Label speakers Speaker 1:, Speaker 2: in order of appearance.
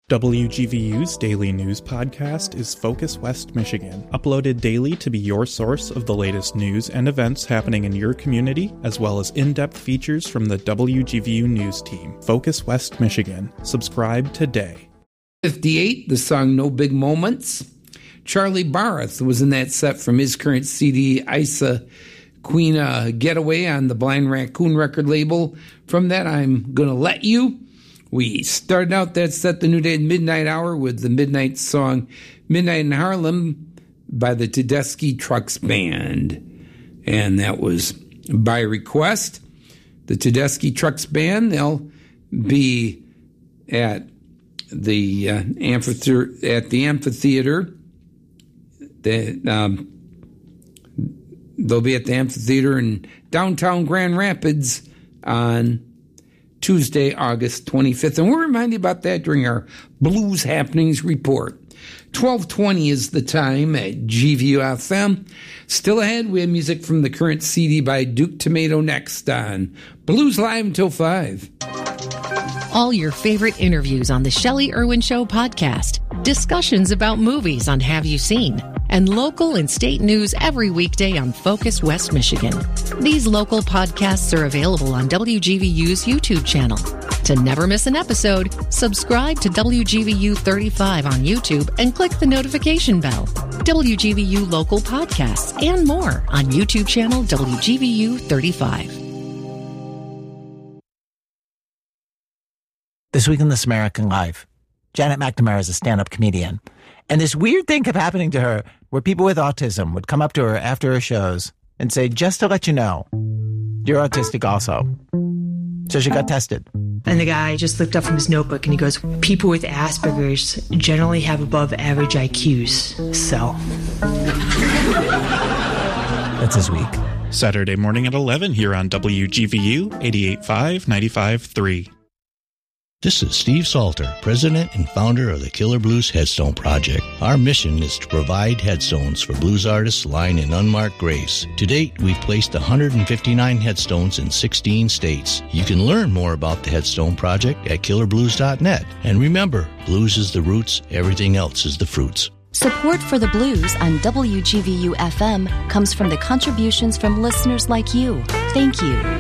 Speaker 1: WGVU's daily news podcast is Focus West Michigan, uploaded daily to be your source of the latest news and events happening in your community, as well as in-depth features from the WGVU news team. Focus West Michigan. Subscribe today.
Speaker 2: 58, the song No Big Moments. Charlie Barth was in that set from his current CD, Isa Queen Getaway, on the Blind Raccoon record label. From that, I'm Gonna Let You. We started out that set, the New Day at Midnight Hour, with the midnight song Midnight in Harlem by the Tedeschi Trucks Band. And that was by request. The Tedeschi Trucks Band, they'll be at the amphitheater. They'll be at the amphitheater in downtown Grand Rapids on Tuesday, August 25th. And we'll remind you about that during our Blues Happenings report. 12:20 is the time at GVU-FM. Still ahead, we have music from the current CD by Duke Tomato next on Blues Live until 5.
Speaker 3: All your favorite interviews on the Shelley Irwin Show podcast, discussions about movies on Have You Seen, and local and state news every weekday on Focus West Michigan. These local podcasts are available on WGVU's YouTube channel. To never miss an episode, subscribe to WGVU 35 on YouTube and click the notification bell. WGVU local podcasts and more on YouTube channel WGVU 35.
Speaker 4: This week in This American Life, Janet McNamara is a stand-up comedian. And this weird thing kept happening to her where people with autism would come up to her after her shows and say, just to let you know, you're autistic also. So she got tested.
Speaker 5: And the guy just looked up from his notebook and he goes, people with Asperger's generally have above average IQs. So.
Speaker 4: That's his week.
Speaker 1: Saturday morning at 11 here on WGVU 88.5, 95.3.
Speaker 6: This is Steve Salter, president and founder of the Killer Blues Headstone Project. Our mission is to provide headstones for blues artists lying in unmarked graves. To date, we've placed 159 headstones in 16 states. You can learn more about the Headstone Project at killerblues.net. And remember, blues is the roots, everything else is the fruits.
Speaker 7: Support for the blues on WGVU-FM comes from the contributions from listeners like you. Thank you.